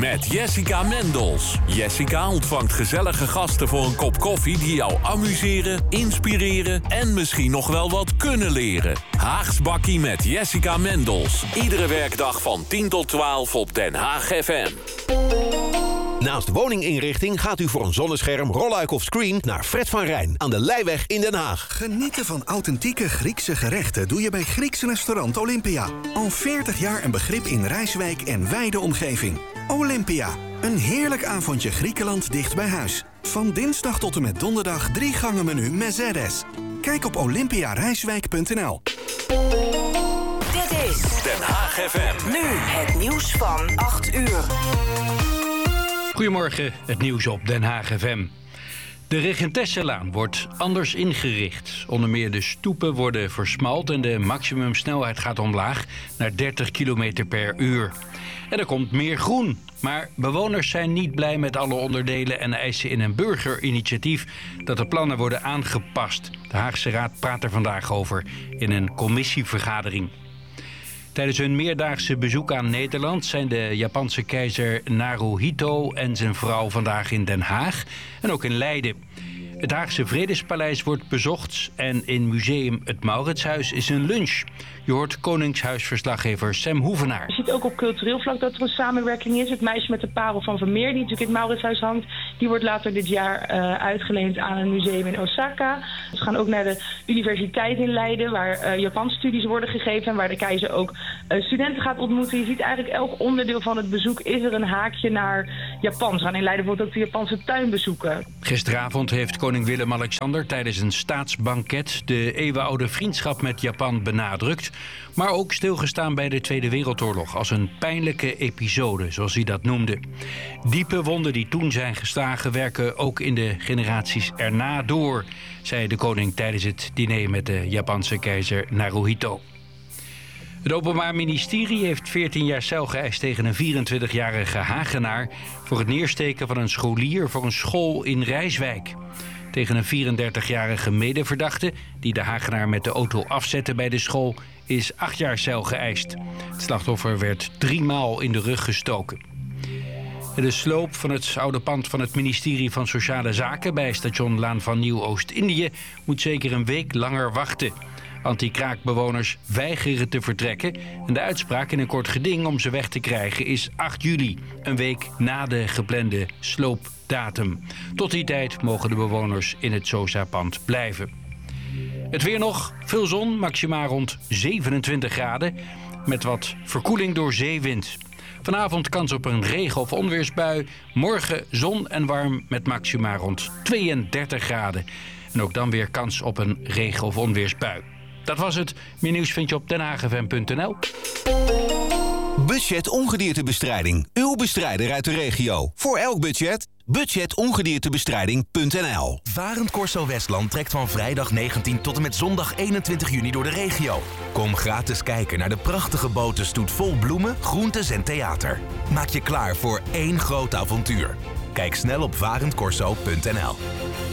met Jessica Mendels. Jessica ontvangt gezellige gasten voor een kop koffie die jou amuseren, inspireren en misschien nog wel wat kunnen leren. Haags Bakkie met Jessica Mendels. Iedere werkdag van 10 tot 12 op Den Haag FM. Naast woninginrichting gaat u voor een zonnescherm, rolluik of screen naar Fred van Rijn aan de Leijweg in Den Haag. Genieten van authentieke Griekse gerechten doe je bij Grieks restaurant Olympia. Al 40 jaar een begrip in Rijswijk en wijde omgeving. Olympia, een heerlijk avondje Griekenland dicht bij huis. Van dinsdag tot en met donderdag 3 gangen menu Mezeres. Kijk op olympiarijswijk.nl. Dit is Den Haag FM. nu het nieuws van 8 uur. Goedemorgen, het nieuws op Den Haag FM. De Regentesselaan wordt anders ingericht. Onder meer de stoepen worden versmalt en de maximumsnelheid gaat omlaag naar 30 km per uur. En er komt meer groen. Maar bewoners zijn niet blij met alle onderdelen en eisen in een burgerinitiatief dat de plannen worden aangepast. De Haagse Raad praat er vandaag over in een commissievergadering. Tijdens hun meerdaagse bezoek aan Nederland zijn de Japanse keizer Naruhito en zijn vrouw vandaag in Den Haag en ook in Leiden. Het Haagse Vredespaleis wordt bezocht en in museum Het Mauritshuis is een lunch. Je hoort Koningshuisverslaggever Sam Hoevenaar. Je ziet ook op cultureel vlak dat er een samenwerking is. Het meisje met de parel van Vermeer, die natuurlijk in het Mauritshuis hangt, die wordt later dit jaar uitgeleend aan een museum in Osaka. We gaan ook naar de universiteit in Leiden, waar Japanse studies worden gegeven en waar de keizer ook studenten gaat ontmoeten. Je ziet eigenlijk elk onderdeel van het bezoek is er een haakje naar Japan. Ze gaan in Leiden bijvoorbeeld ook de Japanse tuin bezoeken. Gisteravond heeft koning Willem-Alexander tijdens een staatsbanket de eeuwenoude vriendschap met Japan benadrukt, maar ook stilgestaan bij de Tweede Wereldoorlog als een pijnlijke episode, zoals hij dat noemde. Diepe wonden die toen zijn geslagen werken ook in de generaties erna door, zei de koning tijdens het diner met de Japanse keizer Naruhito. Het Openbaar Ministerie heeft 14 jaar cel geëist tegen een 24-jarige Hagenaar voor het neersteken van een scholier voor een school in Rijswijk. Tegen een 34-jarige medeverdachte die de Hagenaar met de auto afzette bij de school is 8 jaar cel geëist. Het slachtoffer werd 3 maal in de rug gestoken. De sloop van het oude pand van het ministerie van Sociale Zaken bij station Laan van Nieuw-Oost-Indië moet zeker een week langer wachten. Anti-kraakbewoners weigeren te vertrekken en de uitspraak in een kort geding om ze weg te krijgen is 8 juli, een week na de geplande sloopdatum. Tot die tijd mogen de bewoners in het SOSA-pand blijven. Het weer nog, veel zon, maxima rond 27 graden, met wat verkoeling door zeewind. Vanavond kans op een regen- of onweersbui, morgen zon en warm met maxima rond 32 graden. En ook dan weer kans op een regen- of onweersbui. Dat was het. Meer nieuws vind je op denhagefm.nl. Budget ongediertebestrijding. Uw bestrijder uit de regio. Voor elk budget. Budgetongediertebestrijding.nl. Varend Corso Westland trekt van vrijdag 19 tot en met zondag 21 juni door de regio. Kom gratis kijken naar de prachtige botenstoet vol bloemen, groentes en theater. Maak je klaar voor één groot avontuur. Kijk snel op varendcorso.nl.